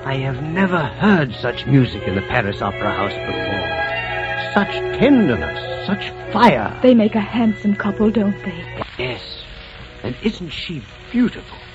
I have never heard such music in the Paris Opera House before. Such tenderness, such fire. They make a handsome couple, don't they? Yes. And isn't she beautiful?